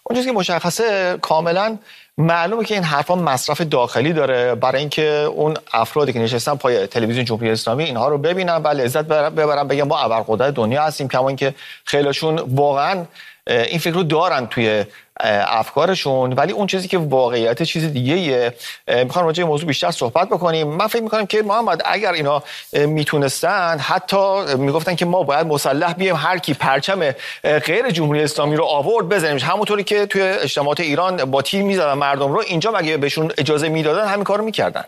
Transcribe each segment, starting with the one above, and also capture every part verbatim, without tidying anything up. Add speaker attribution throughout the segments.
Speaker 1: اون چیزی که مشخصه کاملا معلومه که این حرفا مصرف داخلی داره برای اینکه اون افرادی که نشستن پای تلویزیون جمهوری اسلامی اینها رو ببینن و لذت ببرن، بگن ما ابرقدرت دنیا هستیم، کما اینکه خیلیشون واقعا این فکر رو دارن توی افکارشون، ولی اون چیزی که واقعیت چیز دیگه ایه. میخوام راجع به موضوع بیشتر صحبت بکنیم. من فکر میکنم که محمد اگر اینا میتونستن حتی میگفتن که ما باید مسلح بیایم هر کی پرچم غیر جمهوری اسلامی رو آورد بزنیمش، همونطوری که توی اجتماعات ایران با تیر میزدن مردم رو، اینجا مگه بهشون اجازه میدادن همین کارو میکردن؟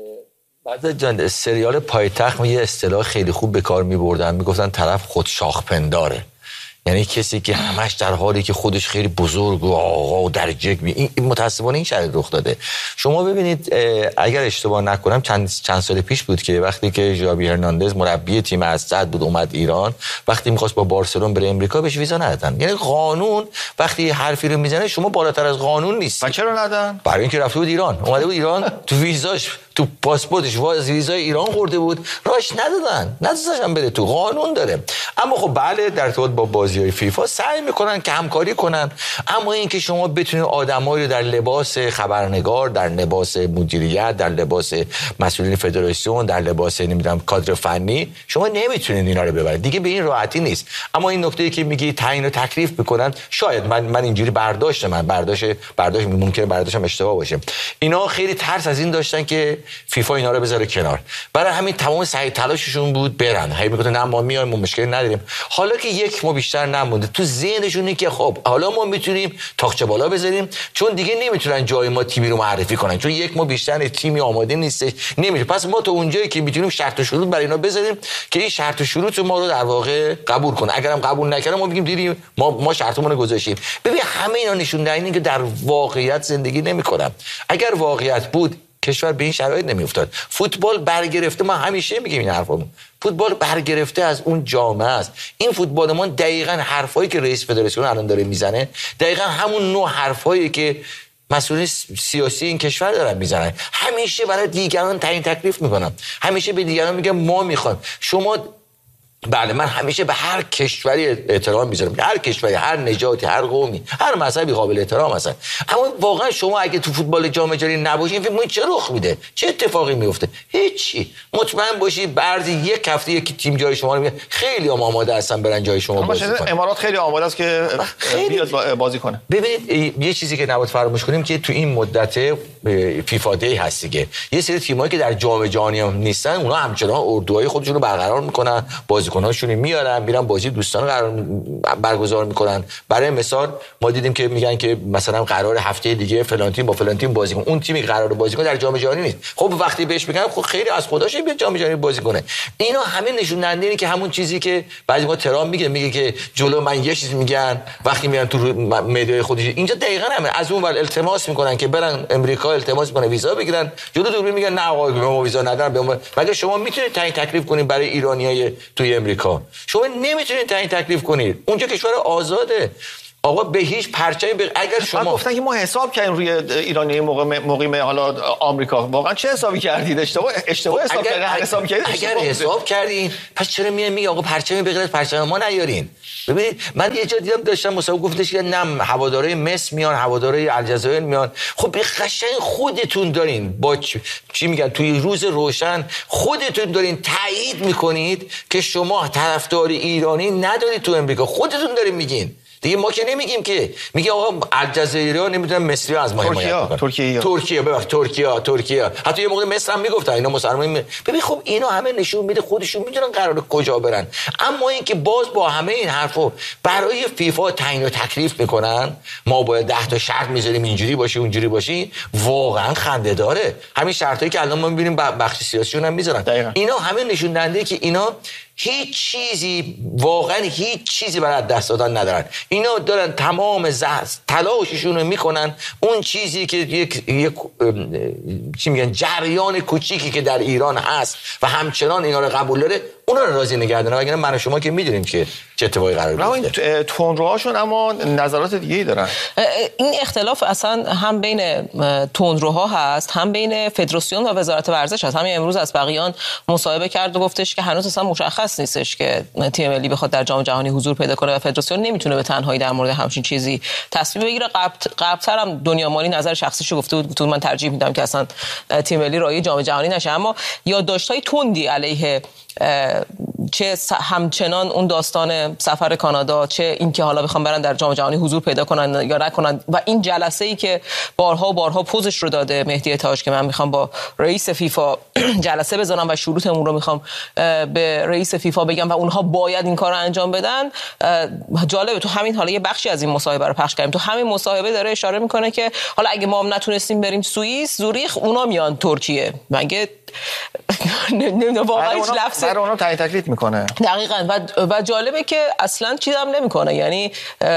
Speaker 2: بعد جان سریال پایتخت یه اصطلاح خیلی خوب به کار میبردن، میگفتن طرف خود شاخپنداره، یعنی کسی که همش در حالی که خودش خیلی بزرگ و آقا و درجه می این متاسفانه این شرایط رخ داده. شما ببینید اگر اشتباه نکنم چند چند سال پیش بود که وقتی که ژاوی هرناندز مربی تیم اسد بود اومد ایران، وقتی می‌خواست با بارسلون بره امریکا بهش ویزا ندادن. یعنی قانون وقتی حرفی رو میزنه شما بالاتر از قانون نیست.
Speaker 1: چرا ندادن؟
Speaker 2: برای اینکه رفته بود ایران، اومده بود ایران، تو ویزاش تو پاسپورتش ویزای ایران خورده بود، راش ندادن، ندادن بره تو، قانون داره. اما خب بله در ارتباط با بازی‌های فیفا سعی میکنن که همکاری کنن، اما اینکه شما بتونید آدمایی رو در لباس خبرنگار، در لباس مدیریت، در لباس مسئولین فدراسیون، در لباس نمیدونم کادر فنی، شما نمیتونید اینا رو ببرید دیگه، به این راحتی نیست. اما این نکته‌ای که میگی تعیین و تکلیف میکنن، شاید من من اینجوری برداشت من برداشت برداشت ممکنه برداشتم اشتباه باشه، اینا خیلی ترس از این داشتن که فیفا اینا رو بذاره کنار، برای همین تمام سعی تلاششون بود برن، هی میگفتن نه ما میایم ما مشکلی نداریم. حالا که یک ما بیشتر نمونده تو ذهنشونه که خب حالا ما میتونیم تاقچه بالا بذاریم، چون دیگه نمیتونن جای ما تیمی رو معرفی کنن، چون یک ما بیشتر تیمی آماده نیستش، نمیشه. پس ما تا اونجایی که میتونیم شرط و شروط برای اینا بذاریم که این شرط و شروط ما رو در واقع قبول کنه، اگرم قبول نکنه ما میگیم دیدیم ما ما شرطمون رو گذاشتیم. ببین همه اینا نشون دهنده اینه که در واقعیت زندگی نمیکنن. اگر واقعیت بود کشور به این شرایط نمیافتاد. فوتبال برگرفته، ما همیشه میگیم این حرفو، فوتبال برگرفته از اون جامعه است. این فوتبال ما دقیقاً حرفایی که رئیس فدراسیون الان داره میزنه دقیقاً همون نوع حرفایی که مسئولین سیاسی این کشور دارن میزنن، همیشه برای دیگران تعیین تکلیف میکنن، همیشه به دیگران میگن ما میخوایم. شما بله من همیشه به هر کشوری احترام میذارم، هر کشوری، هر نژادی، هر قومی، هر مذهبی قابل احترام هستن، اما واقعا شما اگه تو فوتبال جام جهانی نباشین فکر می‌کنید چه رخ میده، چه اتفاقی میفته؟ هیچی. مطمئن باشید بعد یک هفته یک تیم جای شما رو میاد، خیلی هم آماده هستن برن جای شما بازی کنن.
Speaker 1: امارات خیلی آماده است که بیاد بازی کنه.
Speaker 2: ببینید یه چیزی که نباید فراموش کنیم که تو این مدت فیفا دی هست دیگه، یه سری تیمایی که در جام جهانی هم نیستن اونا همچنان اردوهای خودشون رو برقرار میکنن، بازیکناشون میارن میرن بازی دوستانه قرار برگزار میکنن. برای مثال ما دیدیم که میگن که مثلا قرار هفته دیگه فلان تیم با فلان تیم بازی کنه، اون تیمی که قراره بازی کنه در جام جهانی نیست. خب وقتی بهش میگن خب خیلی از خودش بیاد جام جهانی بازی کنه. اینا همه نشون دهنده اینه که همون چیزی که بعضی وقت ترام میگه میگه که جلو من یه چیز میگن وقتی میان تو مدیای خودش، اینجا دقیقاً همه از اون ور التماس میکنن که برن امریکا التماس کنه ویزا بگیرن، جلو دوربین میگن نه آقا ما ویزا ندارم. مگه شما میتونید تعیین تکلیف کنید برای ایرانیای توی امریکا؟ شما نمیتونید تعیین تکلیف کنید، اونجا کشور آزاده آقا، به هیچ پرچمی ب... اگر شما
Speaker 1: گفتن که ما حساب کردیم روی ایرانی موقع مقیم حالا آمریکا، واقعا چه حسابی کردید؟ اشتباه اشتباه حساب کردید. اگر حساب کردید
Speaker 2: اگر حساب کردین پس چرا میای میگی آقا پرچمی به غیر از پرچم ما نیارین؟ ببینید من یه جا دیدم داشتم مسابقه گفتش که نه هوادارهای مصر میان، هوادارهای الجزایر میان. خب به قشنگ خودتون دارین با چ... چی میگن توی روز روشن خودتون دارین تایید میکنید که شما طرفدار ایرانی ندارید تو امریکا، خودتون دارین میگین دیگه، ما که نمیگیم که میگه آقا الجزایری‌ها نمیدونم مصری‌ها از ما حمایت میکنن.
Speaker 1: ترکیه
Speaker 2: ترکیه ببخش ترکیه ترکیه حتی یه موقع مصر هم میگفتن اینا مسلمان می... ببین خب اینا همه نشون میده خودشون میدونن قراره کجا برن. اما اینکه باز با همه این حرفو برای فیفا تعیین و تکلیف میکنن، ما باید ده تا شرط میذاریم اینجوری باشی اونجوری باشی، واقعا خنده داره. همین شرطایی که الان ما میبینیم بخش سیاسیون هم میذارن، اینا همه نشون دهنده که اینا هیچ چیزی واقعا هیچ چیزی برای دست دادن ندارن. اینا دارن تمام زحمت تلاششون رو میکنن اون چیزی که یک یک چی میگن جریان کوچیکی که در ایران هست و همچنان اینا رو قبول داره اونا رو راضی نگه دارن، وگرنه من و شما که میدونیم که چه اتفاقی قرار بیفته.
Speaker 1: این تندروهاشون اما نظرات دیگه‌ای دارن.
Speaker 3: این اختلاف اصلا هم بین تندروها هست، هم بین فدراسیون و وزارت ورزش هست. همین امروز از بقیان مصاحبه کرد و گفتش که هنوز اصلا مشخص نیستش که تیم ملی بخواد در جام جهانی حضور پیدا کنه و فدراسیون نمیتونه به تنهایی در مورد همچین چیزی تصمیم بگیره. قبل قبل‌تر هم دنیا مالی نظر شخصیشو گفته بود، تو من ترجیح میدم که اصلا تیم ملی راهی جام جهانی نشه. اما یادداشت‌های تندی علیه چه همچنان اون داستان سفر کانادا، چه اینکه حالا بخوام برن در جام جهانی حضور پیدا کنن یا نکنن، و این جلسه ای که بارها و بارها پوزش رو داده مهدی تاج که من میخوام با رئیس فیفا جلسه بذارم و شروطمون رو میخوام به رئیس فیفا بگم و اونها باید این کار رو انجام بدن. جالبه تو همین حالا یه بخشی از این مصاحبه رو پخش کردیم، تو همین مصاحبه داره اشاره میکنه که حالا اگه ما هم نتونستیم بریم سوئیس، زوریخ، اونا میان ترکیه. مگه نمیدونم واقعا هیچ لفظ
Speaker 1: برای اونا تعیین تکلیف میکنه.
Speaker 3: دقیقاً. و و جالبه که اصلا چیزی هم نمیکنه، یعنی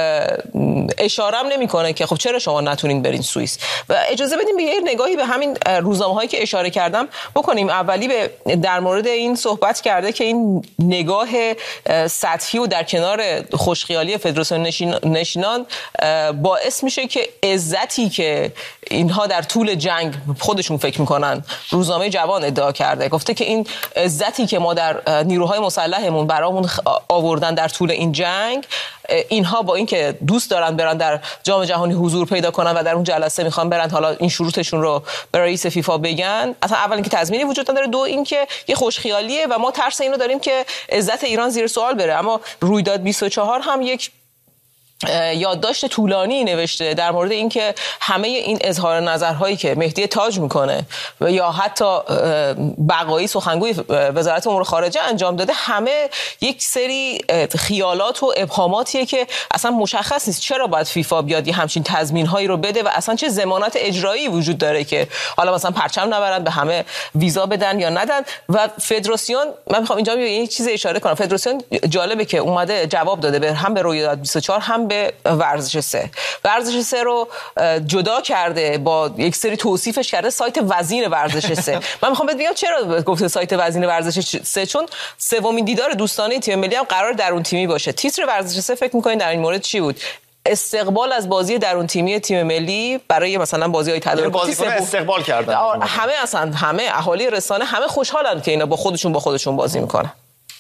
Speaker 3: اشاره هم نمیکنه که خب چرا شما نتونین برین سوئیس. و اجازه بدیم به یه نگاهی به همین روزنامه‌هایی که اشاره کردم بکنیم. اولی به در مورد این صحبت کرده که این نگاه سطحی و در کنار خوشخیالی فدراسیون نشینان باعث میشه که عزتی که اینها در طول جنگ خودشون فکر میکنن، روزنامه جوان ادعا کرده، گفته که این عزتی که ما در نیروهای مسلحمون برامون آوردن در طول این جنگ، اینها با اینکه دوست دارن برن در جام جهانی حضور پیدا کنن و در اون جلسه میخوان برن حالا این شروطشون رو به رئیس فیفا بگن، اصلا اول اینکه تضمینی وجود نداره، دو اینکه یه خوشخیالیه و ما ترس اینو داریم که عزت ایران زیر سوال بره. اما رویداد بیست و چهار هم یک یادداشت طولانی نوشته در مورد اینکه همه این اظهار نظرهایی که مهدی تاج میکنه و یا حتی بقایی سخنگوی وزارت امور خارجه انجام داده، همه یک سری خیالات و ابهاماتیه که اصلا مشخص نیست چرا باید فیفا بیاد یه همچین تضمین‌هایی رو بده و اصلا چه ضمانت اجرایی وجود داره که حالا مثلا پرچم نبرن، به همه ویزا بدن یا ندن. و فدراسیون، من میخوام اینجا یه چیز اشاره کنم، فدراسیون جالبه که اومده جواب داده به هم به رویداد بیست و چهار هم به ورزش سه. ورزش سه رو جدا کرده، با یک سری توصیفش کرده سایت وزیر ورزش سه. من میخوام بهت بگم چرا گفته سایت وزیر ورزش سه، چون سومین دیدار دوستانه تیم ملی هم قرار درون تیمی باشه. تیتر ورزش سه فکر می‌کنین در این مورد چی بود؟ استقبال از بازی درون تیمی تیم ملی برای مثلا بازی‌های تدارکاتی.
Speaker 1: بازیکن استقبال کردن
Speaker 3: همه، اصلا همه اهالی رسانه همه خوشحالن که اینا با خودشون با خودشون بازی میکنن.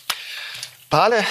Speaker 1: بله،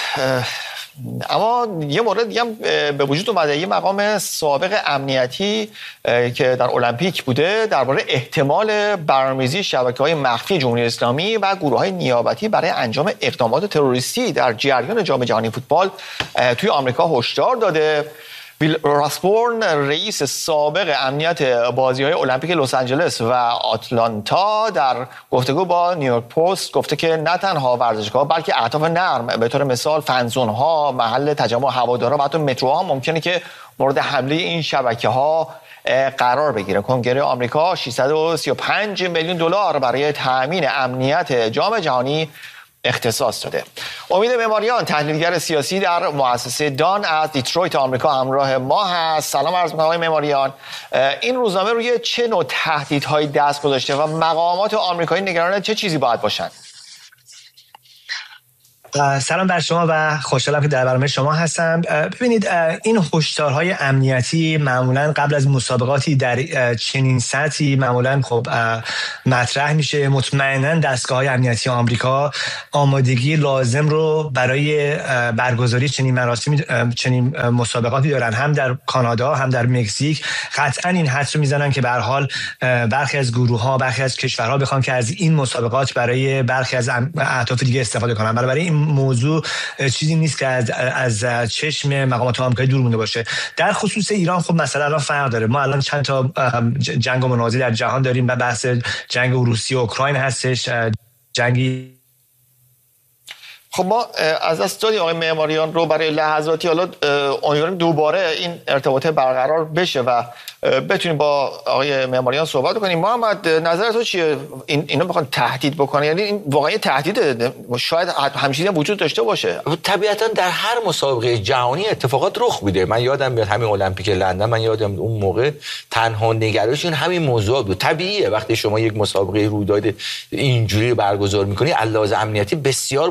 Speaker 1: اما یه مورد دیگه هم به وجود اومده، یه مقام سابق امنیتی که در المپیک بوده درباره احتمال برنامه‌ریزی شبکه‌های مخفی جمهوری اسلامی و گروه‌های نیابتی برای انجام اقدامات تروریستی در جریان جام جهانی فوتبال توی آمریکا هشدار داده. بیل راسبورن، رئیس سابق امنیت بازی‌های المپیک لس آنجلس و آتلانتا، در گفتگو با نیویورک پست گفته که نه تنها ورزشگاه بلکه اهداف نرم به طور مثال فنزون‌ها، محل تجمع هواداران و حتی متروها ممکنه که مورد حمله این شبکه‌ها قرار بگیره. کنگره آمریکا ششصد و سی و پنج میلیون دلار برای تأمین امنیت جام جهانی اختصاص داده. امید معماریان، تحلیلگر سیاسی در مؤسسه دان از دیترویت آمریکا همراه ما هست. سلام عرض می‌کنم آقای معماریان. این روزنامه روی چه نوع تهدیدهایی دست گذاشته و مقامات آمریکایی نگران چه چیزی باید باشند؟
Speaker 4: سلام بر شما و خوشحالم که در برنامه شما هستم. ببینید، این هشدارهای امنیتی معمولا قبل از مسابقاتی در چنین سطحی معمولا خب مطرح میشه. مطمئنا دستگاه‌های امنیتی آمریکا آمادگی لازم رو برای برگزاری چنین مراسمی چنین مسابقاتی دارن، هم در کانادا هم در مکزیک. قطعا این حدس رو میزنن که به هر حال برخی از گروه‌ها، برخی از کشورها بخوان که از این مسابقات برای برخی از اهداف دیگه استفاده کنن. برای این موضوع چیزی نیست که از از چشم مقامات آمریکایی دور مونده باشه. در خصوص ایران خب مسئله الان فرق داره. ما الان چند تا جنگ و منازعه در جهان داریم و بحث جنگ روسیه و اوکراین هستش، جنگی.
Speaker 1: خب ما از دست دادیم آقای معماریان رو برای لحظاتی، حالا امیدواریم دوباره این ارتباط برقرار بشه و بتونیم با آقای معماریان صحبت کنیم. محمد، نظر تو چیه؟ این اینا میخوان تهدید بکنه، یعنی این واقعا تهدیده؟ شاید همچین هم وجود داشته باشه.
Speaker 2: طبیعتا در هر مسابقه جهانی اتفاقات رخ میده. من یادم میاد همین المپیک لندن، من یادم اون موقع تنها نگرانشون همین موضوع بود. طبیعیه وقتی شما یک مسابقه رویداد اینجوری برگزار میکنی، علاوه امنیتی بسیار باید مراقب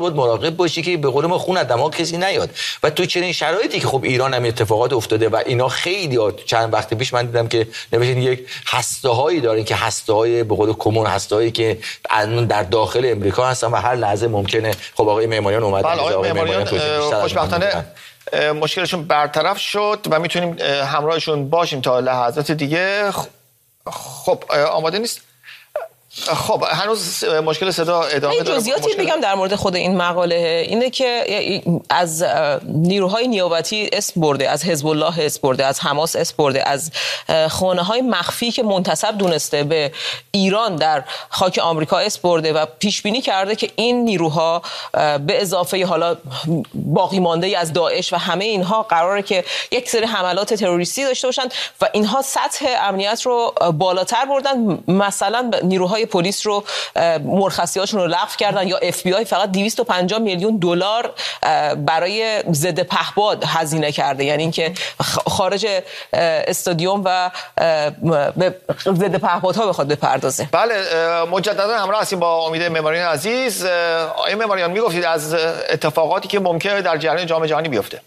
Speaker 2: مراقب باشی که به قول ما خون از دماغ کسی نیاد. و تو چنین شرایطی که خب ایران هم اتفاقات افتاده و اینا خیلی چند وقت پیش من دیدم که نوشتن یک هسته‌هایی دارن که هسته‌های به قول کمون هسته‌هایی که در داخل امریکا هستن و هر لحظه ممکنه خب آقای معماریان اومدن.
Speaker 1: بله آقای معماریان خوشبختانه مشکلشون برطرف شد و میتونیم همراهشون باشیم تا لحظات دیگه. خب آماده نیست؟ خب هنوز مشکل صدا ادامه داره.
Speaker 3: جزئیاتی بگم در مورد خود این مقاله اینه که از نیروهای نیابتی اسم برده، از حزب الله اسم برده، از حماس اسم برده، از خانه‌های مخفی که منتسب دونسته به ایران در خاک آمریکا اسم برده و پیش بینی کرده که این نیروها به اضافه حالا باقی مانده از داعش و همه اینها قراره که یک سری حملات تروریستی داشته باشن و اینها سطح امنیت رو بالاتر بردن. مثلا نیروهای پلیس رو مرخصی‌هاشون رو لغو کردن یا اف بی آی فقط دویست و پنجاه میلیون دلار برای ضد پهپاد هزینه کرده، یعنی اینکه خارج استادیوم و به ضد پهپادها بخواد بپردازه.
Speaker 1: بله مجددا همراه هستیم با امید معماریان عزیز. آقای معماریان میگفتید از اتفاقاتی که ممکنه در جریان جام جهانی بیفته.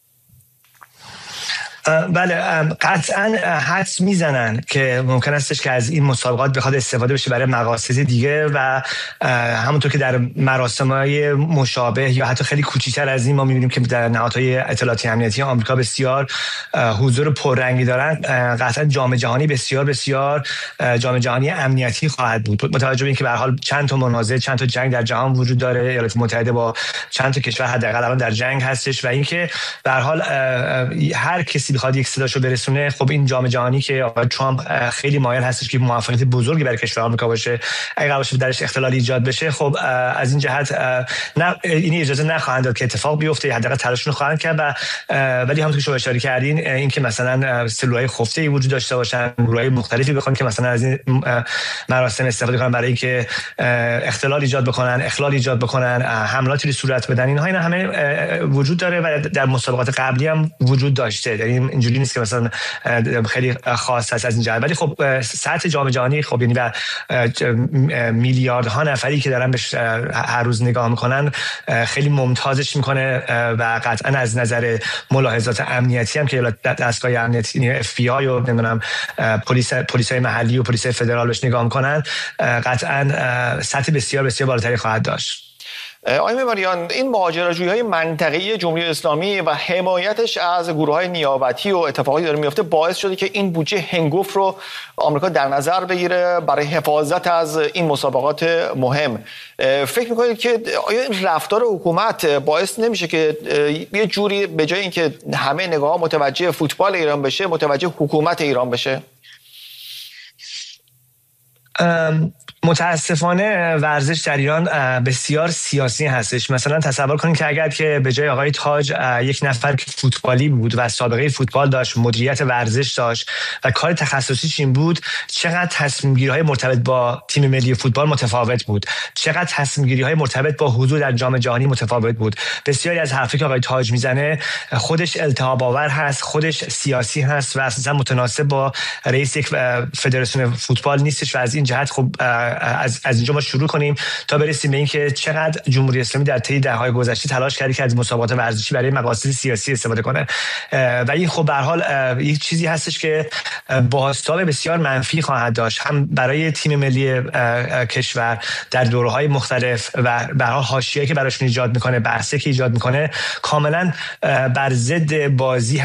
Speaker 4: بله قطعا حدس میزنن که ممکن استش که از این مسابقات بخواد استفاده بشه برای مقاصد دیگه و همونطور که در مراسم‌های مشابه یا حتی خیلی کوچیک‌تر از این ما می‌بینیم که در نهادهای اطلاعاتی امنیتی آمریکا بسیار حضور پررنگی دارن. قطعا جام جهانی بسیار بسیار جام جهانی امنیتی خواهد بود، متوجه به اینکه به هر حال چند تا منازعه چند تا جنگ در جهان وجود داره. ایالات متحده با چند تا کشور حداقل الان در جنگ هستش و اینکه به هر حال هر کسی بخواد یک صداشو برسونه. خب این جام جهانی که آقای ترامپ خیلی مایل هستش که موفقیت بزرگی برای کشور آمریکا باشه، اگه قرار باشه درش اختلال ایجاد بشه خب از این جهت نه این اجازه نخواهند داد که اتفاق بیفته، حداقل تلاششون رو خواهند کرد. و ولی همونطور که شما اشاره کردین این که مثلا سلولهای خفته‌ای وجود داشته باشن، گروه‌های مختلفی بخوان که مثلا از این مراسم استفاده کنن برای اینکه اختلال ایجاد بکنن، اخلال ایجاد بکنن، حملاتی صورت بدن، اینها اینا همه وجود داره و در مسابقات قبلی هم وجود داشته. یعنی اینجوری نیست که مثلا خیلی خاص هست از این جهت. ولی خب سطح جام جهانی خب یعنی و میلیاردها نفری که دارن بهش هر روز نگاه میکنن خیلی ممتازش میکنه و قطعا از نظر ملاحظات امنیتی هم که دستگاه امنیتی اف بی آی و نمیدونم پلیس پلیسای محلی و پلیسای فدرال بهش نگاه میکنن قطعا سطح بسیار بسیار بالاتری خواهد داشت.
Speaker 1: آقای معماریان این ماجراجویی‌های منطقه‌ای جمهوری اسلامی و حمایتش از گروه‌های نیابتی و اتفاقاتی داره میفته باعث شده که این بودجه هنگفت رو آمریکا در نظر بگیره برای حفاظت از این مسابقات مهم. فکر می‌کنید که آیا این رفتار حکومت باعث نمیشه که یه جوری به جای اینکه همه نگاه‌ها متوجه فوتبال ایران بشه متوجه حکومت ایران بشه؟
Speaker 4: متاسفانه ورزش در ایران بسیار سیاسی هستش. مثلا تصور کنید که اگر که به جای آقای تاج یک نفر که فوتبالی بود و سابقه فوتبال داشت، مدیریت ورزش داشت و کار تخصصیش این بود، چقدر تصمیم گیری های مرتبط با تیم ملی فوتبال متفاوت بود، چقدر تصمیم گیری های مرتبط با حضور در جام جهانی متفاوت بود. بسیاری از حرفی که آقای تاج میزنه خودش التهاب آور هست، خودش سیاسی هست و اساسا متناسب با رئیس یک فدراسیون فوتبال نیستش و از این جهت خب از از اینجا ما شروع کنیم تا برسیم به اینکه چقدر جمهوری اسلامی در طی دهه‌های گذشته تلاش کرده که از مسابقات ورزشی برای مقاصد سیاسی استفاده کنه و این خب به هر حال یک چیزی هستش که بازتاب بسیار منفی خواهد داشت، هم برای تیم ملی کشور در دوره‌های مختلف و به هر حال حاشیه‌ای که براشون ایجاد میکنه، بحثی که ایجاد میکنه کاملا بر ضد بازی